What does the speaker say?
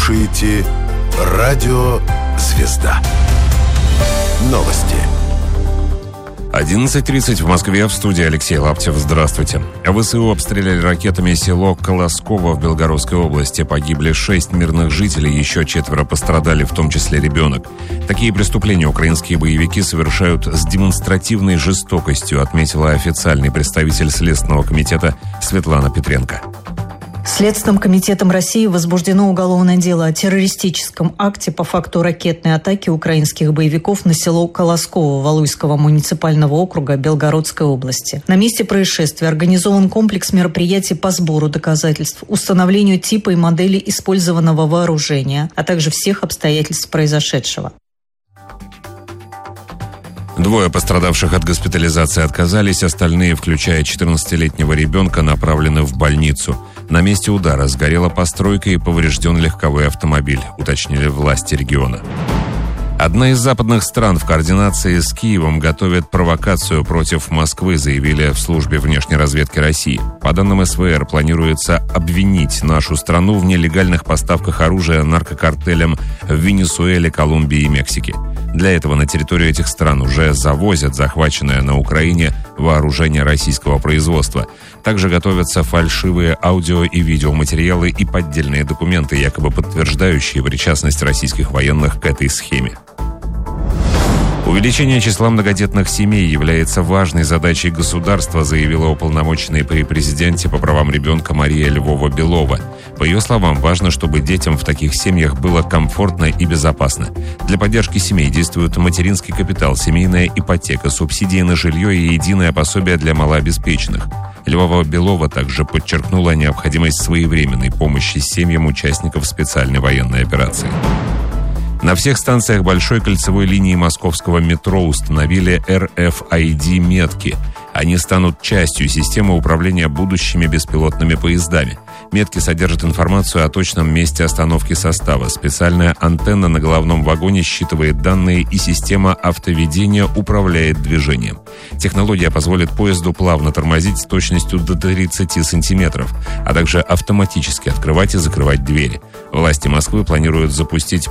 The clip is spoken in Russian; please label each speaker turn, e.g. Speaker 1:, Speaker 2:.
Speaker 1: слушаете «Радио Звезда». Новости.
Speaker 2: 11:30 в Москве, в студии Алексей Лаптев. Здравствуйте. ВСУ обстреляли ракетами село Колосково в Белгородской области. Погибли 6 мирных жителей, еще 4 пострадали, в том числе ребенок. Такие преступления украинские боевики совершают с демонстративной жестокостью, отметила официальный представитель Следственного комитета Светлана Петренко.
Speaker 3: Следственным комитетом России возбуждено уголовное дело о террористическом акте по факту ракетной атаки украинских боевиков на село Колосково Валуйского муниципального округа Белгородской области. На месте происшествия организован комплекс мероприятий по сбору доказательств, установлению типа и модели использованного вооружения, а также всех обстоятельств произошедшего.
Speaker 2: 2 пострадавших от госпитализации отказались, остальные, включая 14-летнего ребенка, направлены в больницу. На месте удара сгорела постройка и поврежден легковой автомобиль, уточнили власти региона. Одна из западных стран в координации с Киевом готовит провокацию против Москвы, заявили в службе внешней разведки России. По данным СВР, планируется обвинить нашу страну в нелегальных поставках оружия наркокартелям в Венесуэле, Колумбии и Мексике. Для этого на территорию этих стран уже завозят захваченное на Украине вооружение российского производства. Также готовятся фальшивые аудио- и видеоматериалы и поддельные документы, якобы подтверждающие причастность российских военных к этой схеме. Увеличение числа многодетных семей является важной задачей государства, заявила уполномоченная при президенте по правам ребенка Мария Львова-Белова. По ее словам, важно, чтобы детям в таких семьях было комфортно и безопасно. Для поддержки семей действуют материнский капитал, семейная ипотека, субсидии на жилье и единое пособие для малообеспеченных. Львова-Белова также подчеркнула необходимость своевременной помощи семьям участников специальной военной операции. На всех станциях большой кольцевой линии московского метро установили RFID-метки. Они станут частью системы управления будущими беспилотными поездами. Метки содержат информацию о точном месте остановки состава. Специальная антенна на головном вагоне считывает данные, и система автоведения управляет движением. Технология позволит поезду плавно тормозить с точностью до 30 сантиметров, а также автоматически открывать и закрывать двери. Власти Москвы планируют запустить